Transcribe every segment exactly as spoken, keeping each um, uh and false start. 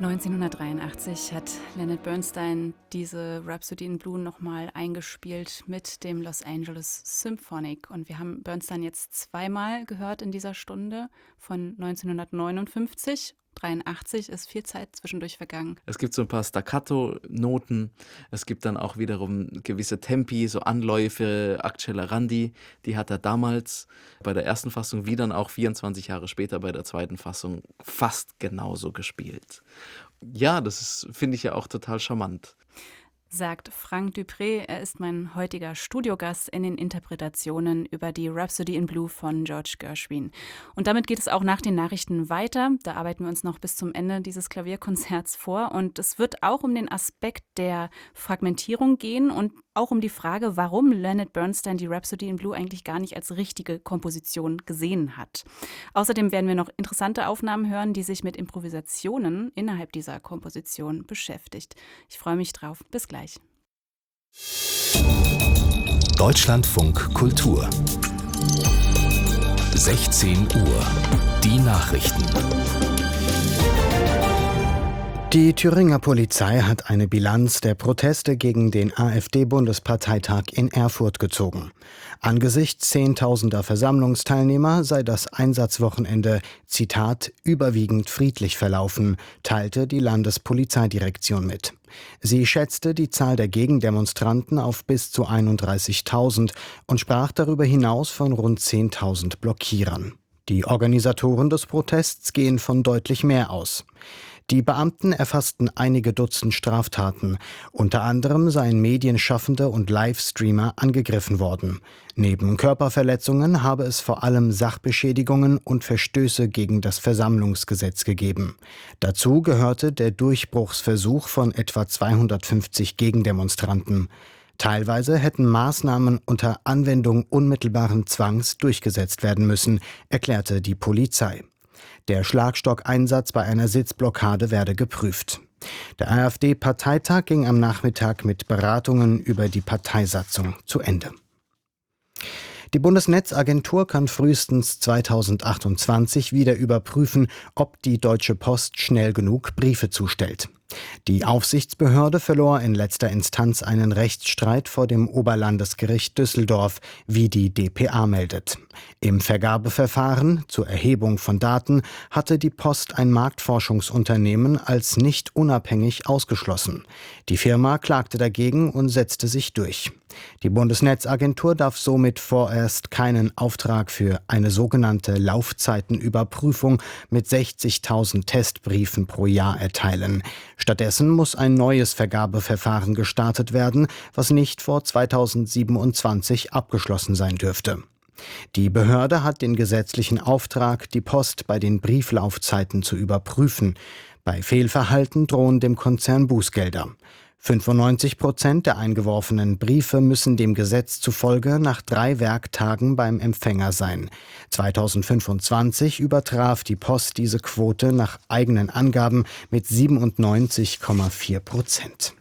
neunzehnhundertdreiundachtzig hat Leonard Bernstein diese Rhapsody in Blue nochmal eingespielt mit dem Los Angeles Symphonic. Und wir haben Bernstein jetzt zweimal gehört in dieser Stunde, von neunzehnhundertneunundfünfzig. dreiundachtzig ist viel Zeit zwischendurch vergangen. Es gibt so ein paar Staccato-Noten, es gibt dann auch wiederum gewisse Tempi, so Anläufe, Accelerandi, die hat er damals bei der ersten Fassung wie dann auch vierundzwanzig Jahre später bei der zweiten Fassung fast genauso gespielt. Ja, das ist, finde ich ja auch total charmant. Sagt Frank Dupré. Er ist mein heutiger Studiogast in den Interpretationen über die Rhapsody in Blue von George Gershwin. Und damit geht es auch nach den Nachrichten weiter. Da arbeiten wir uns noch bis zum Ende dieses Klavierkonzerts vor. Und es wird auch um den Aspekt der Fragmentierung gehen und auch um die Frage, warum Leonard Bernstein die Rhapsody in Blue eigentlich gar nicht als richtige Komposition gesehen hat. Außerdem werden wir noch interessante Aufnahmen hören, die sich mit Improvisationen innerhalb dieser Komposition beschäftigt. Ich freue mich drauf. Bis gleich. Deutschlandfunk Kultur. sechzehn Uhr. Die Nachrichten. Die Thüringer Polizei hat eine Bilanz der Proteste gegen den AfD-Bundesparteitag in Erfurt gezogen. Angesichts zehntausender Versammlungsteilnehmer sei das Einsatzwochenende, Zitat, überwiegend friedlich verlaufen, teilte die Landespolizeidirektion mit. Sie schätzte die Zahl der Gegendemonstranten auf bis zu einunddreißigtausend und sprach darüber hinaus von rund zehntausend Blockierern. Die Organisatoren des Protests gehen von deutlich mehr aus. Die Beamten erfassten einige Dutzend Straftaten. Unter anderem seien Medienschaffende und Livestreamer angegriffen worden. Neben Körperverletzungen habe es vor allem Sachbeschädigungen und Verstöße gegen das Versammlungsgesetz gegeben. Dazu gehörte der Durchbruchsversuch von etwa zweihundertfünfzig Gegendemonstranten. Teilweise hätten Maßnahmen unter Anwendung unmittelbaren Zwangs durchgesetzt werden müssen, erklärte die Polizei. Der Schlagstockeinsatz bei einer Sitzblockade werde geprüft. Der AfD-Parteitag ging am Nachmittag mit Beratungen über die Parteisatzung zu Ende. Die Bundesnetzagentur kann frühestens zweitausendachtundzwanzig wieder überprüfen, ob die Deutsche Post schnell genug Briefe zustellt. Die Aufsichtsbehörde verlor in letzter Instanz einen Rechtsstreit vor dem Oberlandesgericht Düsseldorf, wie die d p a meldet. Im Vergabeverfahren zur Erhebung von Daten hatte die Post ein Marktforschungsunternehmen als nicht unabhängig ausgeschlossen. Die Firma klagte dagegen und setzte sich durch. Die Bundesnetzagentur darf somit vorerst keinen Auftrag für eine sogenannte Laufzeitenüberprüfung mit sechzigtausend Testbriefen pro Jahr erteilen. Stattdessen muss ein neues Vergabeverfahren gestartet werden, was nicht vor zweitausendsiebenundzwanzig abgeschlossen sein dürfte. Die Behörde hat den gesetzlichen Auftrag, die Post bei den Brieflaufzeiten zu überprüfen. Bei Fehlverhalten drohen dem Konzern Bußgelder. fünfundneunzig Prozent der eingeworfenen Briefe müssen dem Gesetz zufolge nach drei Werktagen beim Empfänger sein. zweitausendfünfundzwanzig übertraf die Post diese Quote nach eigenen Angaben mit siebenundneunzig Komma vier Prozent.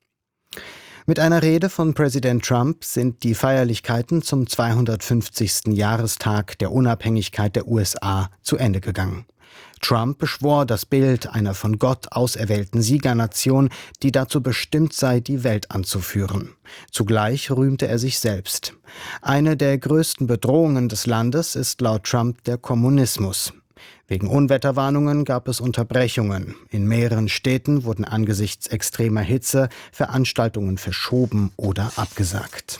Mit einer Rede von Präsident Trump sind die Feierlichkeiten zum zweihundertfünfzigsten Jahrestag der Unabhängigkeit der U S A zu Ende gegangen. Trump beschwor das Bild einer von Gott auserwählten Siegernation, die dazu bestimmt sei, die Welt anzuführen. Zugleich rühmte er sich selbst. Eine der größten Bedrohungen des Landes ist laut Trump der Kommunismus. Wegen Unwetterwarnungen gab es Unterbrechungen. In mehreren Städten wurden angesichts extremer Hitze Veranstaltungen verschoben oder abgesagt.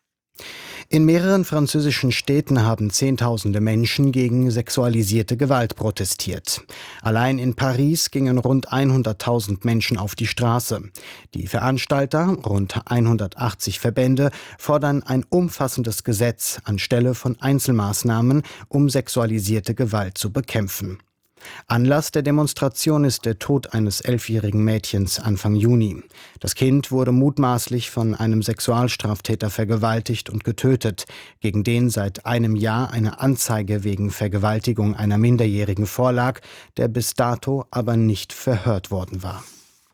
In mehreren französischen Städten haben Zehntausende Menschen gegen sexualisierte Gewalt protestiert. Allein in Paris gingen rund hunderttausend Menschen auf die Straße. Die Veranstalter, rund hundertachtzig Verbände, fordern ein umfassendes Gesetz anstelle von Einzelmaßnahmen, um sexualisierte Gewalt zu bekämpfen. Anlass der Demonstration ist der Tod eines elfjährigen Mädchens Anfang Juni. Das Kind wurde mutmaßlich von einem Sexualstraftäter vergewaltigt und getötet, gegen den seit einem Jahr eine Anzeige wegen Vergewaltigung einer Minderjährigen vorlag, der bis dato aber nicht verhört worden war.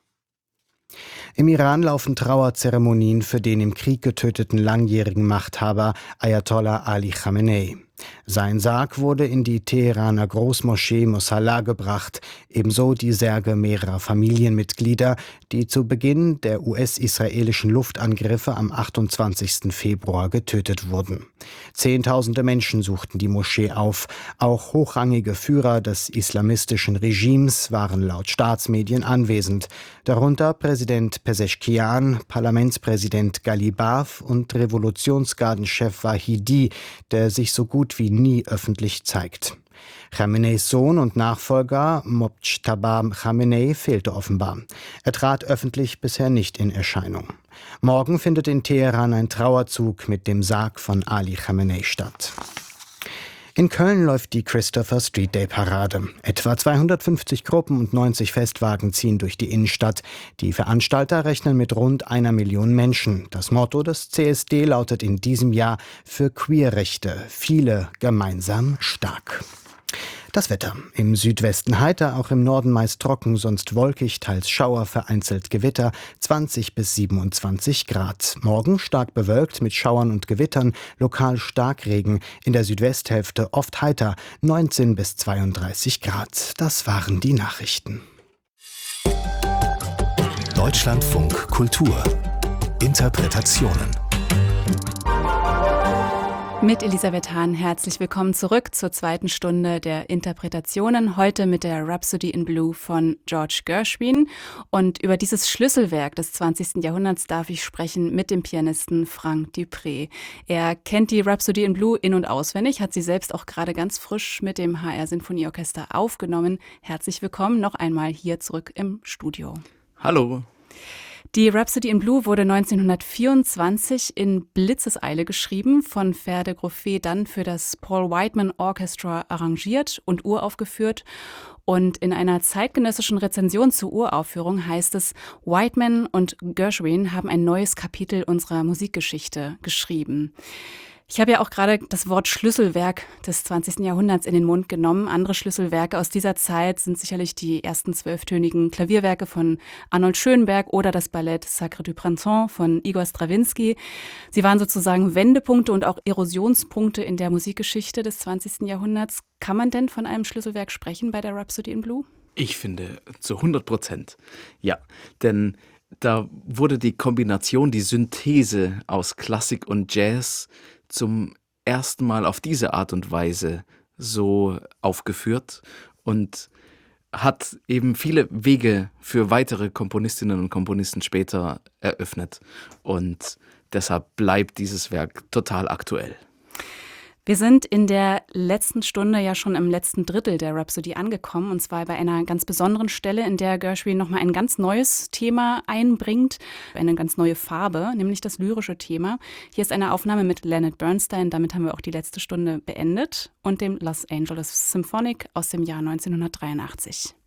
Im Iran laufen Trauerzeremonien für den im Krieg getöteten langjährigen Machthaber Ayatollah Ali Khamenei. Sein Sarg wurde in die Teheraner Großmoschee Mosalla gebracht, ebenso die Särge mehrerer Familienmitglieder, die zu Beginn der U S-israelischen Luftangriffe am achtundzwanzigsten Februar getötet wurden. Zehntausende Menschen suchten die Moschee auf. Auch hochrangige Führer des islamistischen Regimes waren laut Staatsmedien anwesend, darunter Präsident Pezeshkian, Parlamentspräsident Galibaf und Revolutionsgardenchef Wahidi, der sich so gut wie nie öffentlich zeigt. Khameneis Sohn und Nachfolger Mojtaba Khamenei fehlte offenbar. Er trat öffentlich bisher nicht in Erscheinung. Morgen findet in Teheran ein Trauerzug mit dem Sarg von Ali Khamenei statt. In Köln läuft die Christopher Street Day Parade. Etwa zweihundertfünfzig Gruppen und neunzig Festwagen ziehen durch die Innenstadt. Die Veranstalter rechnen mit rund einer Million Menschen. Das Motto des C S D lautet in diesem Jahr: für Queerrechte, viele gemeinsam stark. Das Wetter. Im Südwesten heiter, auch im Norden meist trocken, sonst wolkig, teils Schauer, vereinzelt Gewitter, zwanzig bis siebenundzwanzig Grad. Morgen stark bewölkt mit Schauern und Gewittern, lokal Starkregen, in der Südwesthälfte oft heiter, neunzehn bis zweiunddreißig Grad. Das waren die Nachrichten. Deutschlandfunk Kultur. Interpretationen. Mit Elisabeth Hahn herzlich willkommen zurück zur zweiten Stunde der Interpretationen. Heute mit der Rhapsody in Blue von George Gershwin. Und über dieses Schlüsselwerk des zwanzigsten Jahrhunderts darf ich sprechen mit dem Pianisten Frank Dupré. Er kennt die Rhapsody in Blue in- und auswendig, hat sie selbst auch gerade ganz frisch mit dem H R Sinfonieorchester aufgenommen. Herzlich willkommen noch einmal hier zurück im Studio. Hallo. Die Rhapsody in Blue wurde neunzehnhundertvierundzwanzig in Blitzeseile geschrieben, von Fer de Groffet dann für das Paul Whiteman Orchestra arrangiert und uraufgeführt. Und in einer zeitgenössischen Rezension zur Uraufführung heißt es, Whiteman und Gershwin haben ein neues Kapitel unserer Musikgeschichte geschrieben. Ich habe ja auch gerade das Wort Schlüsselwerk des zwanzigsten Jahrhunderts in den Mund genommen. Andere Schlüsselwerke aus dieser Zeit sind sicherlich die ersten zwölftönigen Klavierwerke von Arnold Schönberg oder das Ballett Sacre du Printemps von Igor Strawinsky. Sie waren sozusagen Wendepunkte und auch Erosionspunkte in der Musikgeschichte des zwanzigsten Jahrhunderts. Kann man denn von einem Schlüsselwerk sprechen bei der Rhapsody in Blue? Ich finde zu hundert Prozent. Ja, denn da wurde die Kombination, die Synthese aus Klassik und Jazz zum ersten Mal auf diese Art und Weise so aufgeführt und hat eben viele Wege für weitere Komponistinnen und Komponisten später eröffnet. Und deshalb bleibt dieses Werk total aktuell. Wir sind in der letzten Stunde ja schon im letzten Drittel der Rhapsody angekommen, und zwar bei einer ganz besonderen Stelle, in der Gershwin nochmal ein ganz neues Thema einbringt, eine ganz neue Farbe, nämlich das lyrische Thema. Hier ist eine Aufnahme mit Leonard Bernstein, damit haben wir auch die letzte Stunde beendet, und dem Los Angeles Symphonic aus dem Jahr neunzehnhundertdreiundachtzig.